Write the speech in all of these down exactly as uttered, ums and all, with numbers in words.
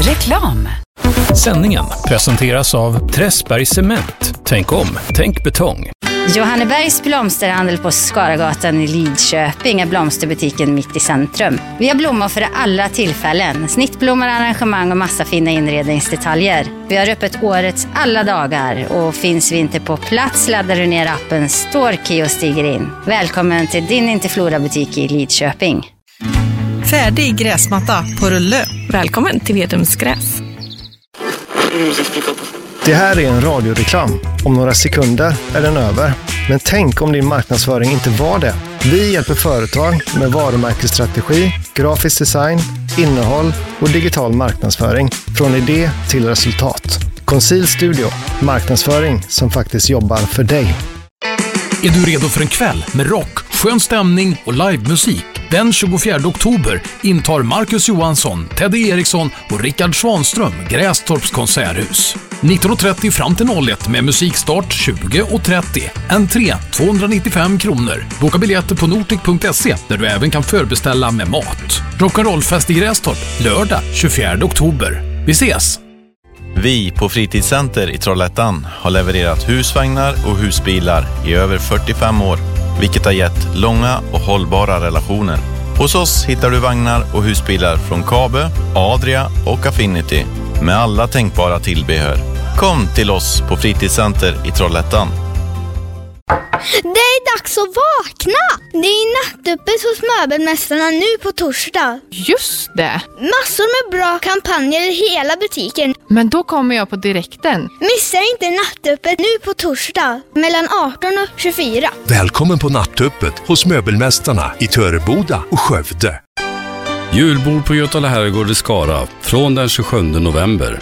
Reklam. Sändningen presenteras av Träsberg Cement. Tänk om, tänk betong. Johannebergs blomsterhandel på Skaragatan i Lidköping är blomsterbutiken mitt i centrum. Vi har blommor för alla tillfällen. Snittblommor, arrangemang och massa fina inredningsdetaljer. Vi har öppet årets alla dagar och finns vi inte på plats laddar du ner appen Storkey och stiger in. Välkommen till din Interflora-butik i Lidköping. Färdig gräsmatta på rulle. Välkommen till Vedums gräs. Det här är en radioreklam. Om några sekunder är den över. Men tänk om din marknadsföring inte var det. Vi hjälper företag med varumärkesstrategi, grafisk design, innehåll och digital marknadsföring. Från idé till resultat. Conceal Studio. Marknadsföring som faktiskt jobbar för dig. Är du redo för en kväll med rock, skön stämning och livemusik? Den tjugofjärde oktober intar Marcus Johansson, Teddy Eriksson och Rickard Svanström Grästorps konserthus. nitton och trettio fram till noll ett med musikstart tjugo och trettio. Entré tvåhundranittiofem kronor. Boka biljetter på nortic punkt se där du även kan förbeställa med mat. Rock'n'rollfest i Grästorp lördag tjugofjärde oktober. Vi ses! Vi på Fritidscenter i Trollhättan har levererat husvagnar och husbilar i över fyrtiofem år, vilket har gett långa och hållbara relationer. Hos oss hittar du vagnar och husbilar från Kabe, Adria och Affinity med alla tänkbara tillbehör. Kom till oss på Fritidscenter i Trollhättan. Det är dags att vakna! Det är nattöppet hos möbelmästarna nu på torsdag. Just det! Massor med bra kampanjer i hela butiken. Men då kommer jag på direkten. Missa inte nattöppet nu på torsdag mellan arton och tjugofyra. Välkommen på nattöppet hos möbelmästarna i Töreboda och Skövde. Julbord på Götala Herrgård i Skara från den tjugosjunde november.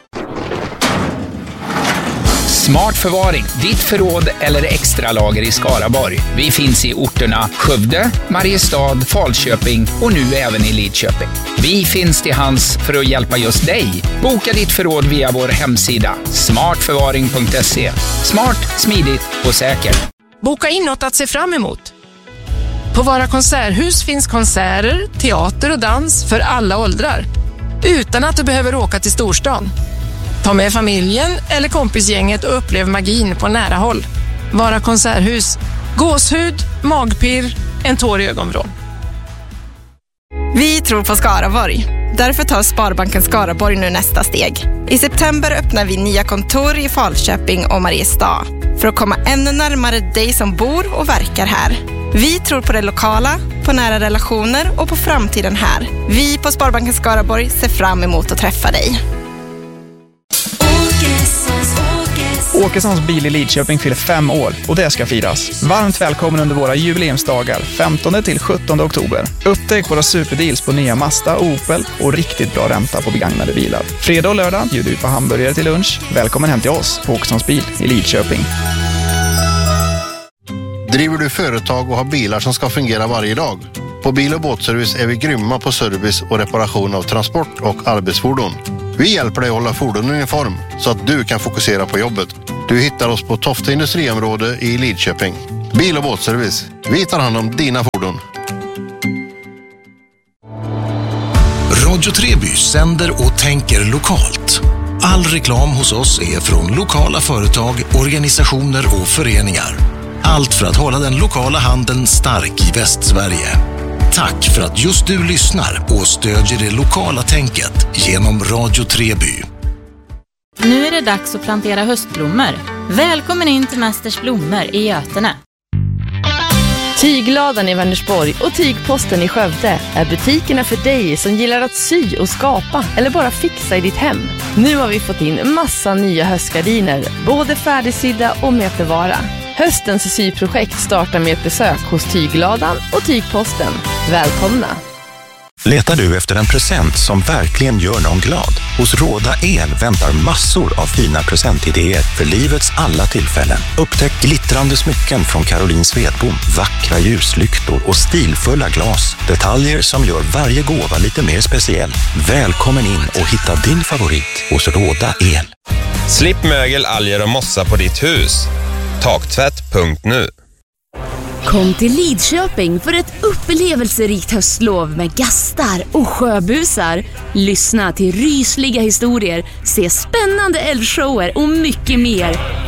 Smart förvaring, ditt förråd eller extra lager i Skaraborg. Vi finns i orterna Skövde, Mariestad, Falköping och nu även i Lidköping. Vi finns till hands för att hjälpa just dig. Boka ditt förråd via vår hemsida smart förvaring punkt se. Smart, smidigt och säkert. Boka in något att se fram emot. På Vara konserthus finns konserter, teater och dans för alla åldrar. Utan att du behöver åka till storstan. Ta med familjen eller kompisgänget och upplev magin på nära håll. Vara konserthus. Gåshud, magpirr, en tår i ögonvrån. Vi tror på Skaraborg. Därför tar Sparbanken Skaraborg nu nästa steg. I september öppnar vi nya kontor i Falköping och Mariestad för att komma ännu närmare dig som bor och verkar här. Vi tror på det lokala, på nära relationer och på framtiden här. Vi på Sparbanken Skaraborg ser fram emot att träffa dig. Åkessons bil i Lidköping fyller fem år och det ska firas. Varmt välkommen under våra jubileumsdagar femtonde till sjuttonde oktober. Upptäck våra superdeals på nya Mazda och Opel och riktigt bra ränta på begagnade bilar. Fredag och lördag bjuder vi på hamburgare till lunch. Välkommen hem till oss på Åkessons bil i Lidköping. Driver du företag och har bilar som ska fungera varje dag? På Bil- och båtservice är vi grymma på service och reparation av transport och arbetsfordon. Vi hjälper dig att hålla fordonen i form så att du kan fokusera på jobbet. Du hittar oss på Tofta industriområde i Lidköping. Bil- och båtservice. Vi tar hand om dina fordon. Radio Treby sänder och tänker lokalt. All reklam hos oss är från lokala företag, organisationer och föreningar. Allt för att hålla den lokala handeln stark i Västsverige. Tack för att just du lyssnar och stödjer det lokala tänket genom Radio Treby. Nu är det dags att plantera höstblommor. Välkommen in till Mästers blommor i Götene. Tygladan i Vänersborg och Tygposten i Skövde är butikerna för dig som gillar att sy och skapa eller bara fixa i ditt hem. Nu har vi fått in massa nya höstgardiner, både färdigsydda och mötevara. Höstens syprojekt startar med ett besök hos Tygladan och Tygposten. Välkomna! Letar du efter en present som verkligen gör någon glad? Hos Råda El väntar massor av fina presentidéer för livets alla tillfällen. Upptäck glittrande smycken från Caroline Svedbom, vackra ljuslyktor och stilfulla glas. Detaljer som gör varje gåva lite mer speciell. Välkommen in och hitta din favorit hos Råda El. Slipp mögel, alger och mossa på ditt hus. Taktvätt punkt nu. Kom till Lidköping för ett upplevelserikt höstlov med gastar och sjöbusar. Lyssna till rysliga historier, se spännande eldshower och mycket mer.